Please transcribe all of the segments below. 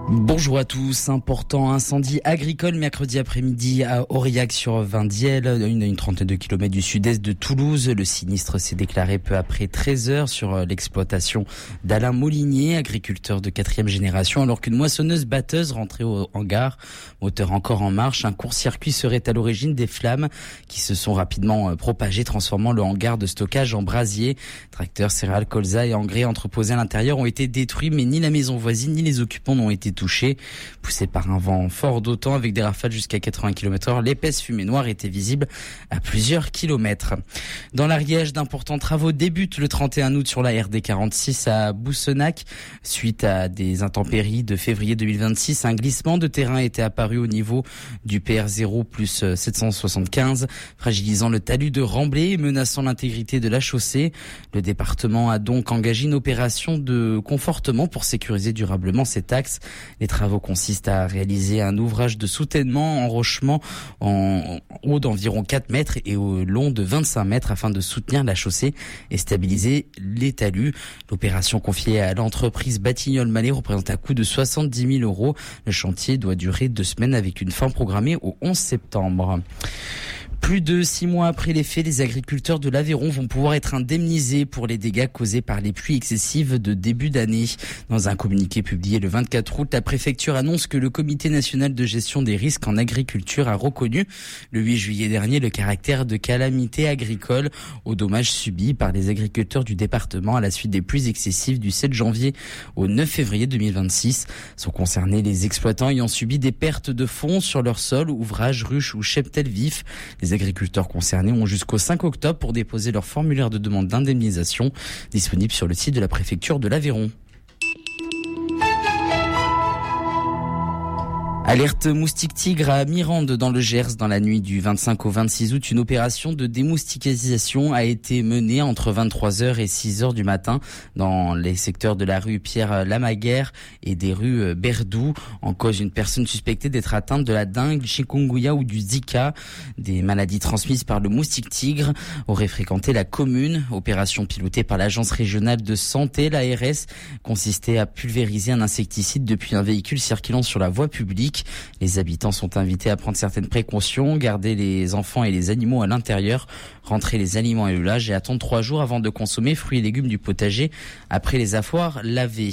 Bonjour à tous. Important incendie agricole mercredi après-midi à Aurillac sur Vindiel, une trentaine de kilomètres du sud-est de Toulouse. Le sinistre s'est déclaré peu après 13 heures sur l'exploitation d'Alain Molinier, agriculteur de 4e génération, alors qu'une moissonneuse-batteuse rentrait au hangar, moteur encore en marche. Un court-circuit serait à l'origine des flammes qui se sont rapidement propagées, transformant le hangar de stockage en brasier. Tracteurs, céréales, colza et engrais entreposés à l'intérieur ont été détruits, mais ni la maison voisine ni les occupants n'ont été touchés. Poussé par un vent fort d'autant avec des rafales jusqu'à 80 km/h, l'épaisse fumée noire était visible à plusieurs kilomètres. Dans l'Ariège, d'importants travaux débutent le 31 août sur la RD 46 à Boussenac. Suite à des intempéries de février 2026, un glissement de terrain était apparu au niveau du PR0 plus 775, fragilisant le talus de Remblai et menaçant l'intégrité de la chaussée. Le département a donc engagé une opération de confortement pour sécuriser durablement cet axe. Les travaux consistent à réaliser un ouvrage de soutènement, enrochement en haut d'environ 4 mètres et au long de 25 mètres afin de soutenir la chaussée et stabiliser les talus. L'opération confiée à l'entreprise Batignolles-Mallet représente un coût de 70 000 €. Le chantier doit durer 2 semaines avec une fin programmée au 11 septembre. Plus de 6 mois après les faits, les agriculteurs de l'Aveyron vont pouvoir être indemnisés pour les dégâts causés par les pluies excessives de début d'année. Dans un communiqué publié le 24 août, la préfecture annonce que le Comité national de gestion des risques en agriculture a reconnu le 8 juillet dernier le caractère de calamité agricole aux dommages subis par les agriculteurs du département à la suite des pluies excessives du 7 janvier au 9 février 2026. Sont concernés les exploitants ayant subi des pertes de fonds sur leur sol, ouvrages, ruches ou cheptels vifs. Les agriculteurs concernés ont jusqu'au 5 octobre pour déposer leur formulaire de demande d'indemnisation, disponible sur le site de la préfecture de l'Aveyron. Alerte moustique tigre à Mirande dans le Gers dans la nuit du 25 au 26 août. Une opération de démoustication a été menée entre 23h et 6h du matin dans les secteurs de la rue Pierre-Lamaguère et des rues Berdou. En cause, une personne suspectée d'être atteinte de la dengue, chikungunya ou du Zika, des maladies transmises par le moustique tigre, aurait fréquenté la commune. Opération pilotée par l'agence régionale de santé, l'ARS, consistait à pulvériser un insecticide depuis un véhicule circulant sur la voie publique. Les habitants sont invités à prendre certaines précautions, garder les enfants et les animaux à l'intérieur, rentrer les aliments et le linge et attendre 3 jours avant de consommer fruits et légumes du potager après les avoir lavés.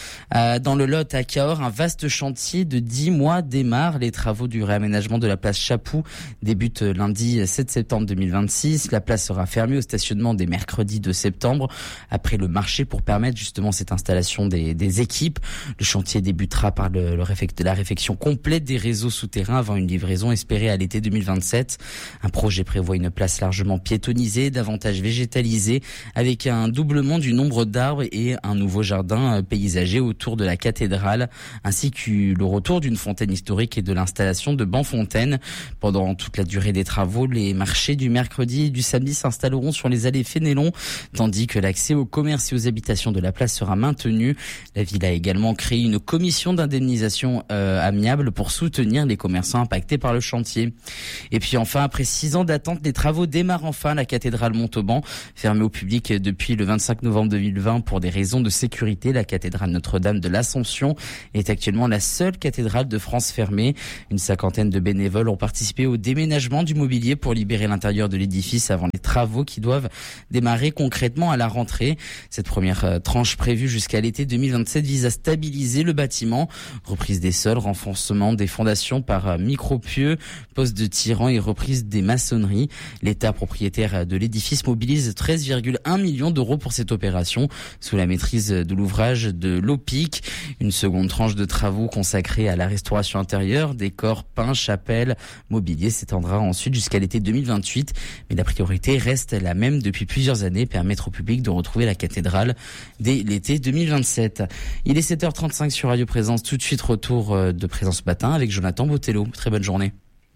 Dans le Lot à Cahors, un vaste chantier de 10 mois démarre. Les travaux du réaménagement de la place Chapoux débutent lundi 7 septembre 2026. La place sera fermée au stationnement dès mercredi 2 septembre après le marché pour permettre justement cette installation des équipes. Le chantier débutera par la réfection complète des réseaux souterrains avant une livraison espérée à l'été 2027. Un projet prévoit une place largement piétonnisée, davantage végétalisée, avec un doublement du nombre d'arbres et un nouveau jardin paysager autour de la cathédrale, ainsi que le retour d'une fontaine historique et de l'installation de bancs fontaines. Pendant toute la durée des travaux, les marchés du mercredi et du samedi s'installeront sur les allées Fénélon, tandis que l'accès aux commerces et aux habitations de la place sera maintenu. La ville a également créé une commission d'indemnisation amiable pour soutenir les commerçants impactés par le chantier. Et puis enfin, après 6 ans d'attente, les travaux démarrent enfin à la cathédrale Montauban. Fermée au public depuis le 25 novembre 2020 pour des raisons de sécurité, la cathédrale Notre-Dame de l'Assomption est actuellement la seule cathédrale de France fermée. Une 50aine de bénévoles ont participé au déménagement du mobilier pour libérer l'intérieur de l'édifice avant les travaux qui doivent démarrer concrètement à la rentrée. Cette première tranche prévue jusqu'à l'été 2027 vise à stabiliser le bâtiment. Reprise des sols, renforcement des fondations par micro-pieux, poste de tirant et reprise des maçonneries. L'État propriétaire de l'édifice mobilise 13,1 millions d'euros pour cette opération sous la maîtrise de l'ouvrage de l'OPIC. Une seconde tranche de travaux consacrée à la restauration intérieure, décors, peints, chapelles, mobilier s'étendra ensuite jusqu'à l'été 2028. Mais la priorité reste la même depuis plusieurs années, permettre au public de retrouver la cathédrale dès l'été 2027. Il est 7h35 sur Radio Présence. Tout de suite, retour de Présence Matin avec Jonathan Botello. Très bonne journée.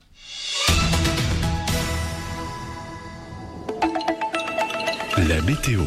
La météo.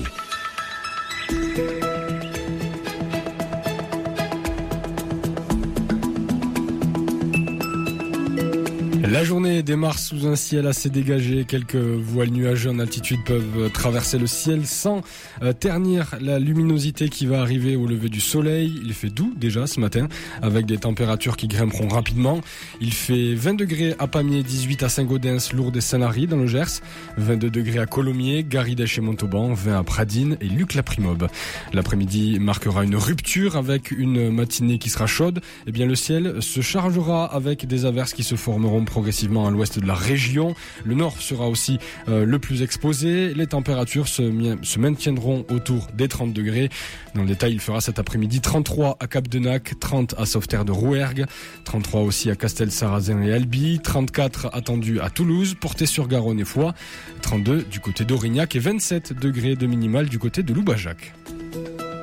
La journée démarre sous un ciel assez dégagé. Quelques voiles nuageux en altitude peuvent traverser le ciel sans ternir la luminosité qui va arriver au lever du soleil. Il fait doux déjà ce matin avec des températures qui grimperont rapidement. Il fait 20 degrés à Pamiers, 18 à Saint-Gaudens, Lourdes et Saint-Lary dans le Gers, 22 degrés à Colomiers, Garidèche et Montauban, 20 à Pradines et Luc-la-Primobe. L'après-midi marquera une rupture avec une matinée qui sera chaude. Eh bien, le ciel se chargera avec des averses qui se formeront progressivement à l'ouest de la région. Le nord sera aussi le plus exposé. Les températures se maintiendront autour des 30 degrés. Dans le détail, il fera cet après-midi 33 à Cap-de-Nac, 30 à Sauveterre de Rouergue, 33 aussi à Castel-Sarrazin et Albi, 34 attendus à Toulouse, Portet-sur-Garonne et Foix, 32 du côté d'Aurignac et 27 degrés de minimal du côté de Loubajac.